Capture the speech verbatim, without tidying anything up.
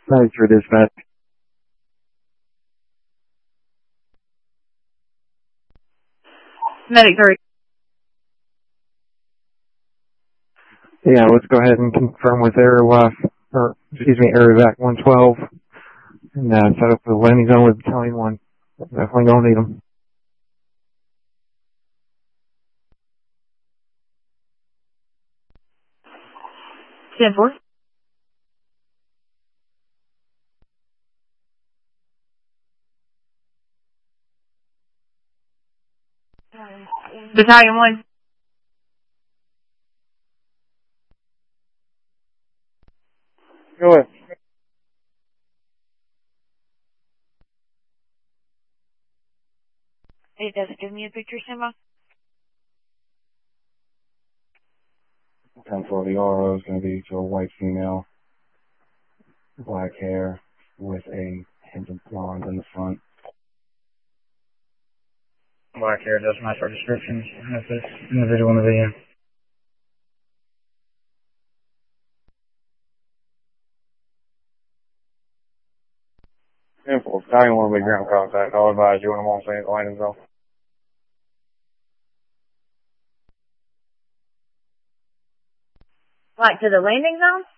Thanks for dispatch. Medic three. Yeah, let's go ahead and confirm with Air Waf, or excuse me, Air Evac one twelve, and uh, set up the landing zone with Battalion one. Definitely gonna need them. ten four. Battalion one. Go ahead. It doesn't give me a picture, Simba. ten four, the R O is going to be to a white female, black hair, with a hint of blonde in the front. Black hair does match our descriptions of this individual in the video. ten four, Battalion one will be ground contact. I'll advise you when I'm on scene at the landing zone. Like to the landing zone?